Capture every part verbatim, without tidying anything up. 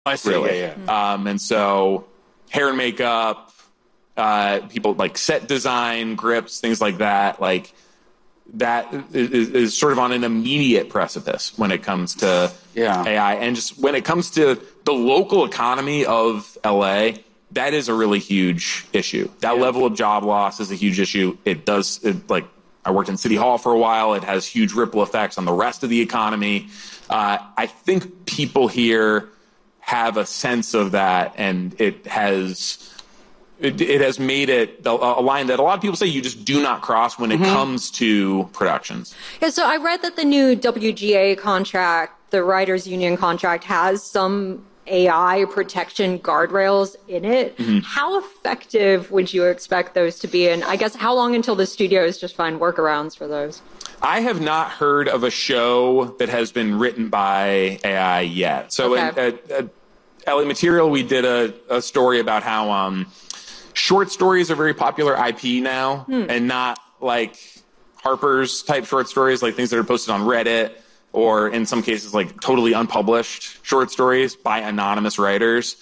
I see. Really. Yeah, yeah. Um, and so hair and makeup, uh, people like set design, grips, things like that. Like that is, is sort of on an immediate precipice when it comes to Yeah. A I. And just when it comes to the local economy of L A, that is a really huge issue. That Yeah. level of job loss is a huge issue. It does, it, like, I worked in City Hall for a while. It has huge ripple effects on the rest of the economy. Uh, I think people here have a sense of that, and it has it, it has made it a, a line that a lot of people say you just do not cross when it Mm-hmm. comes to productions. Yeah, so I read that the new W G A contract, the writers union contract, has some A I protection guardrails in it. Mm-hmm. How effective would you expect those to be? And I guess how long until the studios just find workarounds for those? I have not heard of a show that has been written by A I yet. So Okay. in, at, at L A Material, we did a, a story about how um, short stories are very popular I P now, Hmm. and not like Harper's type short stories, like things that are posted on Reddit, or in some cases like totally unpublished short stories by anonymous writers.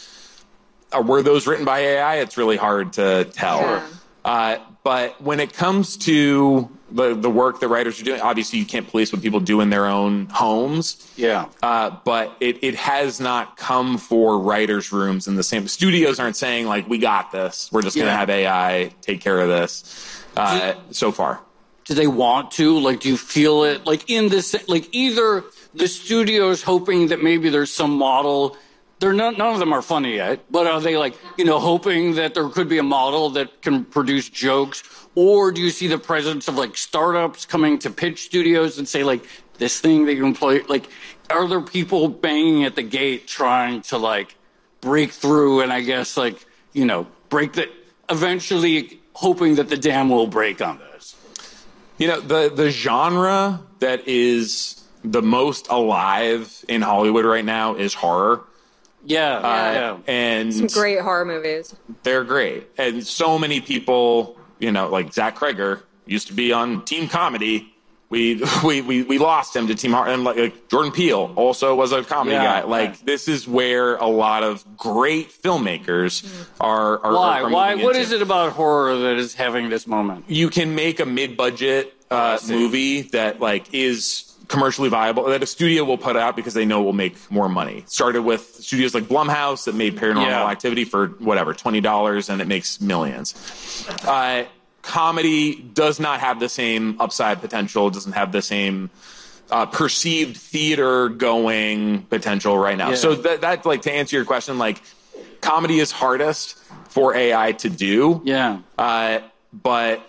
Uh, were those written by A I? It's really hard to tell. Yeah. Uh, but when it comes to the, the work that writers are doing, obviously you can't police what people do in their own homes. Yeah. Uh, but it, it has not come for writers' rooms in the same. Studios aren't saying, like, we got this. We're just going to Yeah. have A I take care of this uh, so far. Do they want to? Like, do you feel it? Like, in this, like, either the studio's hoping that maybe there's some model. They're not, none of them are funny yet, but are they, like, you know, hoping that there could be a model that can produce jokes? Or do you see the presence of, like, startups coming to pitch studios and say, like, this thing that you employ? Like, are there people banging at the gate trying to, like, break through and I guess, like, you know, break the, eventually hoping that the dam will break on this? You know, the, the genre that is the most alive in Hollywood right now is horror. Yeah, Uh, yeah. and Some great horror movies. they're great. And so many people, you know, like Zach Kreger used to be on Team Comedy. We we we, we lost him to Team Horror. And like, like Jordan Peele also was a comedy Yeah, guy. Like right. this is where a lot of great filmmakers are. are Why? Are, are Why? moving What into. is it about horror that is having this moment? You can make a mid-budget uh, see. movie that like is commercially viable, that a studio will put out because they know it will make more money. Started with studios like Blumhouse that made Paranormal Yeah. Activity for whatever twenty dollars, and it makes millions. Uh, comedy does not have the same upside potential. Doesn't have the same uh, perceived theater going potential right now. Yeah. So that, that like to answer your question, like comedy is hardest for A I to do. Yeah. Uh, but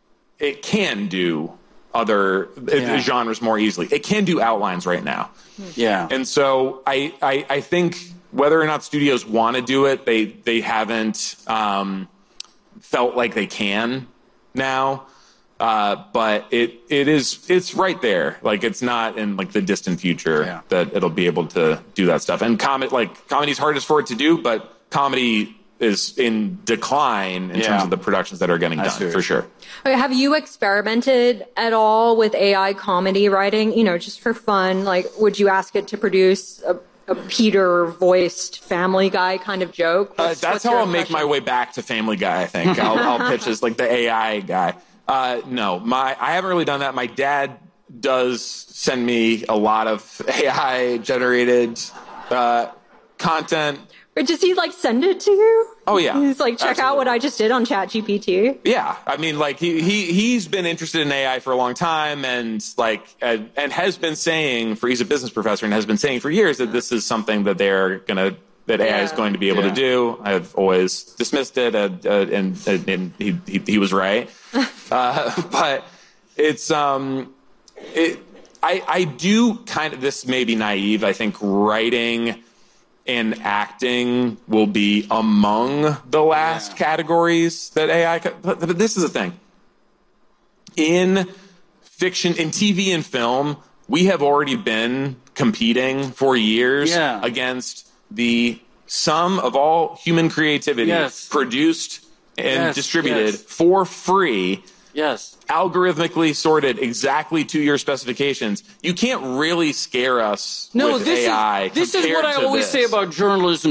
it can do other Yeah. genres more easily. It can do outlines right now. Yeah. And so I, I, I think whether or not studios want to do it, they, they haven't um, felt like they can now. Uh, but it, it is, it's right there. Like it's not in like the distant future Yeah. that it'll be able to do that stuff. And comedy, like comedy's hardest for it to do, but comedy is in decline in Yeah. terms of the productions that are getting I done see. for sure. Okay, have you experimented at all with A I comedy writing, you know, just for fun? Like, would you ask it to produce a, a Peter-voiced Family Guy kind of joke? Uh, What's- that's what's how your I'll make my impression? way back to Family Guy, I think. I'll, I'll pitch as like the A I guy. Uh, no, my I haven't really done that. My dad does send me a lot of A I-generated uh, content. Or does he, like, send it to you? Oh, yeah. He's like, check out what I just did on ChatGPT. Yeah, I mean, like he he he's been interested in A I for a long time, and like and, and has been saying for he's a business professor and has been saying for years that this is something that they're gonna that A I is Yeah. going to be able Yeah. to do. I've always dismissed it, uh, uh, and, and he, he he was right. uh, but it's um, it I I do kind of this may be naive. I think writing and acting will be among the last Yeah. categories that A I. co- But, but this is the thing. In fiction, in T V and film, we have already been competing for years Yeah. against the sum of all human creativity Yes. produced and Yes, distributed yes. for free Yes. algorithmically sorted exactly to your specifications. You can't really scare us No, with this A I. is this is compared what I to always this. say about journalism.